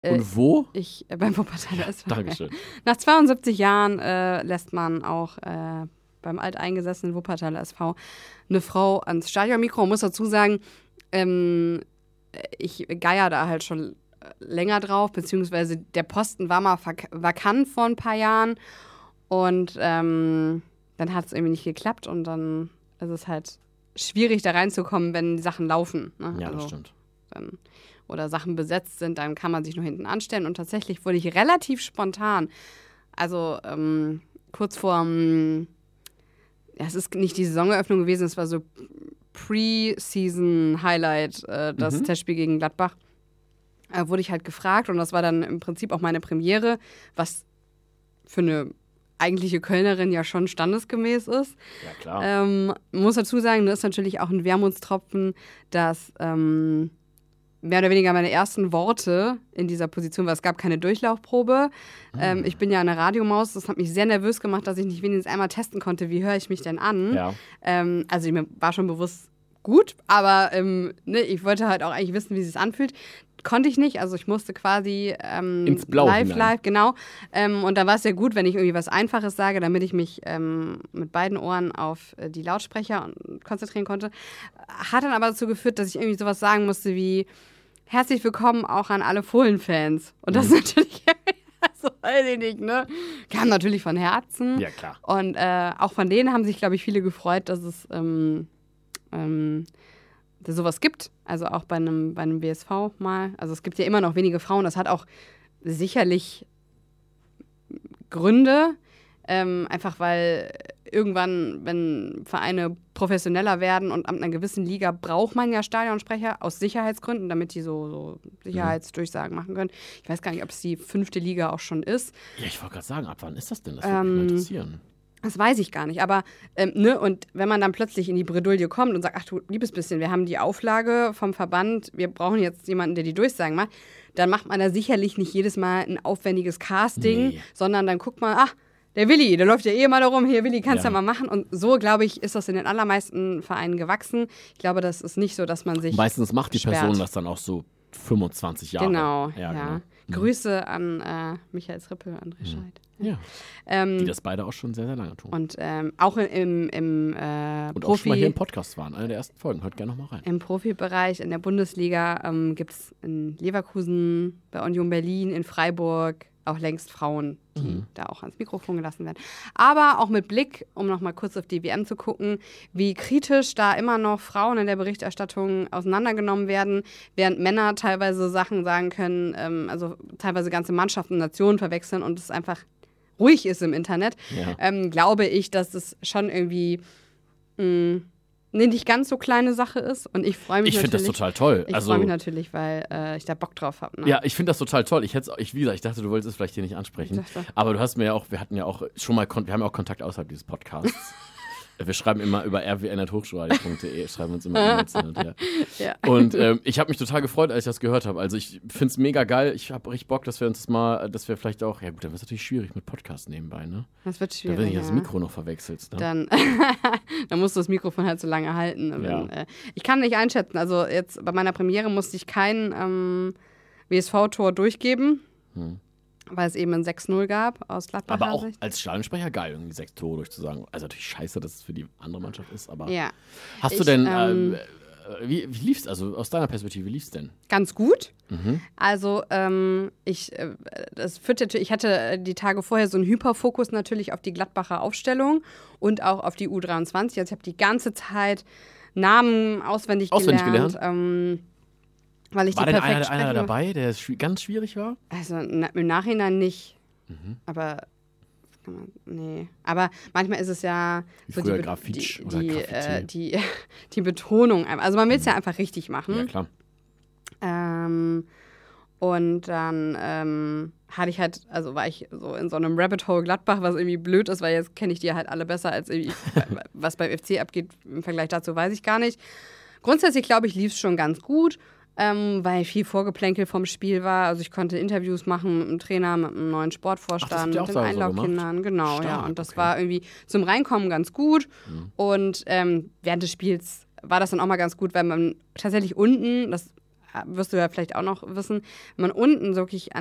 Und wo? Beim Wuppertaler SV. Dankeschön. Nach 72 Jahren lässt man auch beim alteingesessenen Wuppertaler SV eine Frau ans Stadionmikro. Man muss dazu sagen, ich geier da halt schon länger drauf, beziehungsweise der Posten war mal vakant vor ein paar Jahren und dann hat es irgendwie nicht geklappt und dann ist es halt schwierig, da reinzukommen, wenn die Sachen laufen. Ne? Ja, das stimmt. Oder Sachen besetzt sind, dann kann man sich nur hinten anstellen und tatsächlich wurde ich relativ spontan, also kurz vor, es ist nicht die Saisoneröffnung gewesen, es war so Pre-Season-Highlight, das Testspiel gegen Gladbach, wurde ich halt gefragt und das war dann im Prinzip auch meine Premiere, was für eine eigentliche Kölnerin ja schon standesgemäß ist. Ja, klar. Muss dazu sagen, das ist natürlich auch ein Wermutstropfen, dass mehr oder weniger meine ersten Worte in dieser Position war. Es gab keine Durchlaufprobe. Ich bin ja eine Radiomaus. Das hat mich sehr nervös gemacht, dass ich nicht wenigstens einmal testen konnte, wie höre ich mich denn an. Ja. Also mir war schon bewusst gut, aber ich wollte halt auch eigentlich wissen, wie es sich anfühlt. Konnte ich nicht, also ich musste quasi ins Blaue live, genau. Und da war es sehr gut, wenn ich irgendwie was Einfaches sage, damit ich mich mit beiden Ohren auf die Lautsprecher konzentrieren konnte. Hat dann aber dazu geführt, dass ich irgendwie sowas sagen musste wie herzlich willkommen auch an alle Fohlen-Fans. Und das ist natürlich, also weiß ich nicht, ne? Kam natürlich von Herzen. Ja, klar. Und auch von denen haben sich, glaube ich, viele gefreut, dass es sowas gibt, also auch bei einem WSV mal. Also es gibt ja immer noch wenige Frauen, das hat auch sicherlich Gründe, einfach weil irgendwann, wenn Vereine professioneller werden und ab einer gewissen Liga braucht man ja Stadionsprecher aus Sicherheitsgründen, damit die so Sicherheitsdurchsagen machen können. Ich weiß gar nicht, ob es die 5. Liga auch schon ist. Ja, ich wollte gerade sagen, ab wann ist das denn? Das würde mich mal interessieren. Das weiß ich gar nicht, aber und wenn man dann plötzlich in die Bredouille kommt und sagt, ach du liebes bisschen, wir haben die Auflage vom Verband, wir brauchen jetzt jemanden, der die Durchsagen macht, dann macht man da sicherlich nicht jedes Mal ein aufwendiges Casting, sondern dann guckt man, ach, der Willi, der läuft ja eh mal da rum, hier Willi, kannst du ja mal machen. Und so, glaube ich, ist das in den allermeisten Vereinen gewachsen. Ich glaube, das ist nicht so, dass man sich meistens macht die sperrt. Person das dann auch so 25 Jahre. Genau, ja. Grüße an Michael Rippel und André Scheidt. Ja. Die das beide auch schon sehr, sehr lange tun. Und auch im und auch schon mal hier im Podcast waren, eine der ersten Folgen. Hört gerne noch mal rein. Im Profibereich, in der Bundesliga gibt es in Leverkusen, bei Union Berlin, in Freiburg auch längst Frauen, die da auch ans Mikrofon gelassen werden. Aber auch mit Blick, um noch mal kurz auf die WM zu gucken, wie kritisch da immer noch Frauen in der Berichterstattung auseinandergenommen werden, während Männer teilweise Sachen sagen können, also teilweise ganze Mannschaften, Nationen verwechseln und es einfach ruhig ist im Internet, glaube ich, dass es schon irgendwie eine nicht ganz so kleine Sache ist. Und ich freue mich natürlich. Ich finde das total toll. Ich freue mich natürlich, weil ich da Bock drauf habe. Ne? Ja, ich finde das total toll. Ich dachte, du wolltest es vielleicht hier nicht ansprechen. Aber du hast mir ja auch, wir haben ja auch Kontakt außerhalb dieses Podcasts. Wir schreiben immer über rwn@hochschulradio.de, schreiben uns immer E-Mails hin und her. Ja. Und ich habe mich total gefreut, als ich das gehört habe. Also ich finde es mega geil. Ich habe richtig Bock, dass wir vielleicht auch, ja gut, dann wird es natürlich schwierig mit Podcast nebenbei, ne? Das wird schwierig, wenn du das Mikro noch verwechselst. Ne? Dann musst du das Mikrofon halt so lange halten. Ich kann nicht einschätzen. Also jetzt bei meiner Premiere musste ich kein WSV-Tor durchgeben. Weil es eben ein 6-0 gab aus Gladbach. Aber auch als Stadionsprecher geil, irgendwie 6 Tore durchzusagen. Also natürlich scheiße, dass es für die andere Mannschaft ist, aber hast du denn, wie lief's, also aus deiner Perspektive, wie lief's denn? Ganz gut. Also ich hatte die Tage vorher so einen Hyperfokus natürlich auf die Gladbacher Aufstellung und auch auf die U23. Also ich habe die ganze Zeit Namen auswendig gelernt. Weil ich war die denn perfekt einer dabei, der ganz schwierig war? Also im Nachhinein nicht. Aber nee. Aber manchmal ist es ja wie so früher Grafitsch oder Graffiti. Die Betonung. Also man will es ja einfach richtig machen. Ja, klar. Und dann war ich so in so einem Rabbit Hole Gladbach, was irgendwie blöd ist, weil jetzt kenne ich die halt alle besser als irgendwie, was beim FC abgeht. Im Vergleich dazu weiß ich gar nicht. Grundsätzlich, glaube ich, lief es schon ganz gut. Weil viel Vorgeplänkel vom Spiel war. Also ich konnte Interviews machen mit dem Trainer, mit dem neuen Sportvorstand, mit den Einlaufkindern. Genau, stark, ja. Und das war irgendwie zum Reinkommen ganz gut. Und während des Spiels war das dann auch mal ganz gut, weil man tatsächlich unten, das wirst du ja vielleicht auch noch wissen, wenn man unten wirklich